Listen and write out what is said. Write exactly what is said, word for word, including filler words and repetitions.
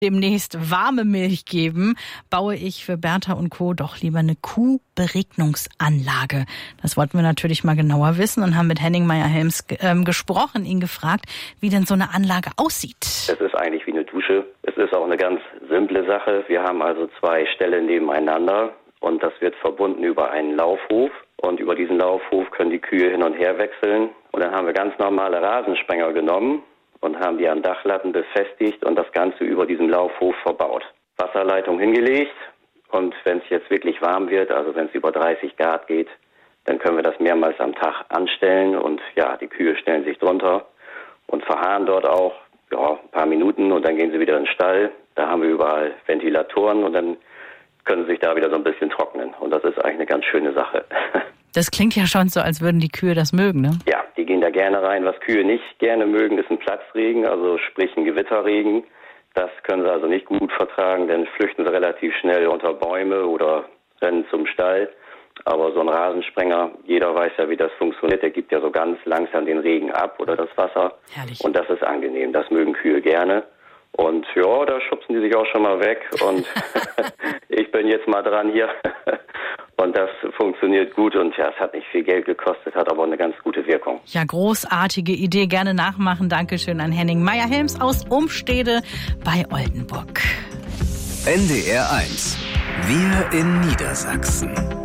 demnächst warme Milch geben, baue ich für Bertha und Co. doch lieber eine Kuhberegnungsanlage. Das wollten wir natürlich mal genauer wissen und haben mit Henning Meyer-Helms ähm, gesprochen, ihn gefragt, wie denn so eine Anlage aussieht. Es ist eigentlich wie eine Dusche. Es ist auch eine ganz simple Sache. Wir haben also zwei Stellen nebeneinander und das wird verbunden über einen Laufhof. Und über diesen Laufhof können die Kühe hin und her wechseln. Und dann haben wir ganz normale Rasensprenger genommen und haben die an Dachlatten befestigt und das Ganze über diesem Laufhof verbaut. Wasserleitung hingelegt und wenn es jetzt wirklich warm wird, also wenn es über dreißig Grad geht, dann können wir das mehrmals am Tag anstellen und ja, die Kühe stellen sich drunter und verharren dort auch ja, ein paar Minuten und dann gehen sie wieder in den Stall. Da haben wir überall Ventilatoren und dann können sie sich da wieder so ein bisschen trocknen und das ist eigentlich eine ganz schöne Sache. Das klingt ja schon so, als würden die Kühe das mögen, ne? Ja, die gehen da gerne rein. Was Kühe nicht gerne mögen, ist ein Platzregen, also sprich ein Gewitterregen. Das können sie also nicht gut vertragen, denn flüchten sie relativ schnell unter Bäume oder rennen zum Stall. Aber so ein Rasensprenger, jeder weiß ja, wie das funktioniert, der gibt ja so ganz langsam den Regen ab oder das Wasser. Herrlich. Und das ist angenehm, das mögen Kühe gerne. Und ja, da schubsen die sich auch schon mal weg und ich bin jetzt mal dran hier. Und das funktioniert gut und ja, es hat nicht viel Geld gekostet, hat aber eine ganz gute Wirkung. Ja, großartige Idee, gerne nachmachen. Dankeschön an Henning Meyer-Helms aus Umstede bei Oldenburg. N D R eins. Wir in Niedersachsen.